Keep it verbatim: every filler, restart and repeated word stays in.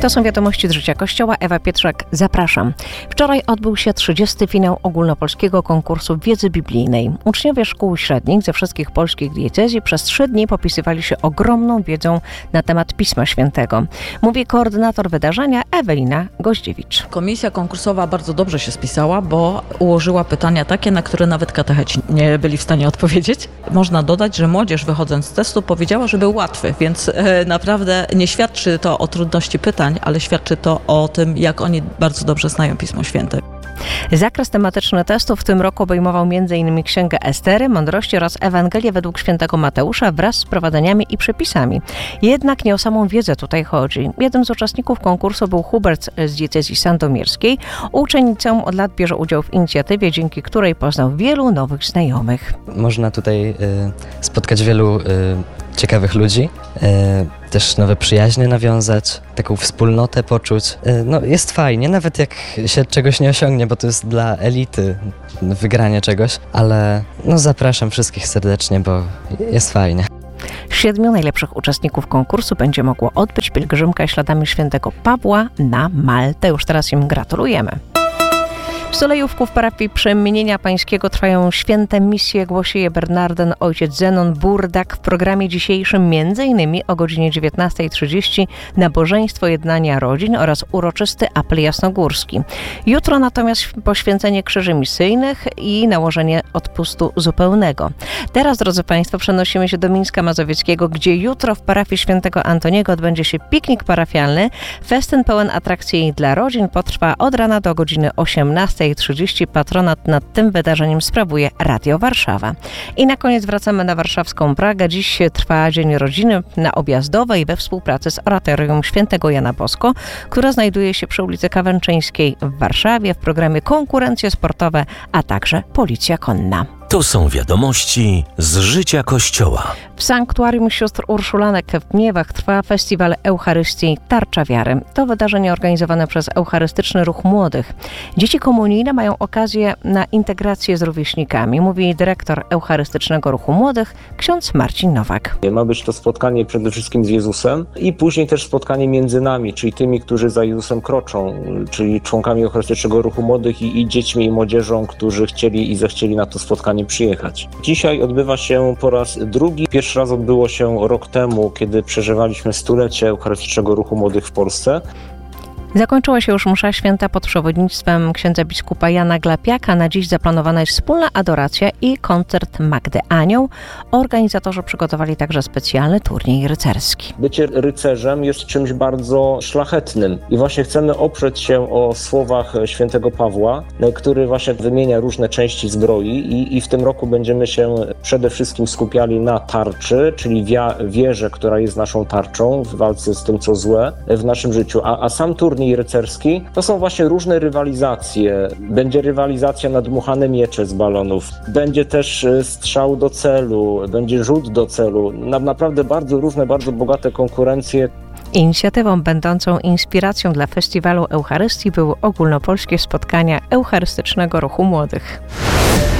To są wiadomości z życia Kościoła. Ewa Pietrzak, zapraszam. Wczoraj odbył się trzydziesty finał ogólnopolskiego konkursu wiedzy biblijnej. Uczniowie szkół średnich ze wszystkich polskich diecezji przez trzy dni popisywali się ogromną wiedzą na temat Pisma Świętego. Mówi koordynator wydarzenia Ewelina Goździewicz. Komisja konkursowa bardzo dobrze się spisała, bo ułożyła pytania takie, na które nawet katecheci nie byli w stanie odpowiedzieć. Można dodać, że młodzież wychodząc z testu powiedziała, że był łatwy, więc e, naprawdę nie świadczy to o trudności pytań, ale świadczy to o tym, jak oni bardzo dobrze znają Pismo Święte. Zakres tematyczny testu w tym roku obejmował między innymi Księgę Estery, Mądrości oraz Ewangelię według świętego Mateusza wraz z prowadzeniami i przepisami. Jednak nie o samą wiedzę tutaj chodzi. Jednym z uczestników konkursu był Hubert z diecezji sandomierskiej. Uczeń liceum od lat bierze udział w inicjatywie, dzięki której poznał wielu nowych znajomych. Można tutaj y, spotkać wielu y, ciekawych ludzi, y, też nowe przyjaźnie nawiązać, taką wspólnotę poczuć. Y, no jest fajnie, nawet jak się czegoś nie osiągnie, bo to jest dla elity wygranie czegoś, ale no zapraszam wszystkich serdecznie, bo jest fajnie. Siedmiu najlepszych uczestników konkursu będzie mogło odbyć pielgrzymkę śladami świętego Pawła na Maltę. Już teraz im gratulujemy. W Solejówku w parafii Przemienienia Pańskiego trwają święte misje, głosi je Bernardyn ojciec Zenon Burdak. W programie dzisiejszym między innymi o godzinie dziewiętnasta trzydzieści nabożeństwo jednania rodzin oraz uroczysty apel jasnogórski. Jutro natomiast poświęcenie krzyży misyjnych i nałożenie odpustu zupełnego. Teraz, drodzy Państwo, przenosimy się do Mińska Mazowieckiego, gdzie jutro w parafii świętego Antoniego odbędzie się piknik parafialny. Festyn pełen atrakcji dla rodzin potrwa od rana do godziny osiemnastej trzydzieści. Patronat nad tym wydarzeniem sprawuje Radio Warszawa. I na koniec wracamy na warszawską Pragę. Dziś trwa Dzień Rodziny na Objazdowej we współpracy z Oratorium Świętego Jana Bosko, która znajduje się przy ulicy Kawęczyńskiej w Warszawie. W programie konkurencje sportowe, a także policja konna. To są wiadomości z życia Kościoła. W Sanktuarium Sióstr Urszulanek w Gniewach trwa festiwal Eucharystii Tarcza Wiary. To wydarzenie organizowane przez Eucharystyczny Ruch Młodych. Dzieci komunijne mają okazję na integrację z rówieśnikami, mówi dyrektor Eucharystycznego Ruchu Młodych, ksiądz Marcin Nowak. Ma być to spotkanie przede wszystkim z Jezusem i później też spotkanie między nami, czyli tymi, którzy za Jezusem kroczą, czyli członkami Eucharystycznego Ruchu Młodych i, i dziećmi i młodzieżą, którzy chcieli i zechcieli na to spotkanie przyjechać. Dzisiaj odbywa się po raz drugi. Pierwszy raz odbyło się rok temu, kiedy przeżywaliśmy stulecie Eucharystycznego Ruchu Młodych w Polsce. Zakończyła się już msza święta pod przewodnictwem księdza biskupa Jana Glapiaka. Na dziś zaplanowana jest wspólna adoracja i koncert Magdy Anioł. Organizatorzy przygotowali także specjalny turniej rycerski. Bycie rycerzem jest czymś bardzo szlachetnym i właśnie chcemy oprzeć się o słowach świętego Pawła, który właśnie wymienia różne części zbroi i, i w tym roku będziemy się przede wszystkim skupiali na tarczy, czyli wia- wierze, która jest naszą tarczą w walce z tym, co złe w naszym życiu, a, a sam turniej rycerski to są właśnie różne rywalizacje. Będzie rywalizacja na dmuchane miecze z balonów, będzie też strzał do celu, będzie rzut do celu. Na, naprawdę bardzo różne, bardzo bogate konkurencje. Inicjatywą będącą inspiracją dla festiwalu Eucharystii były ogólnopolskie spotkania Eucharystycznego Ruchu Młodych.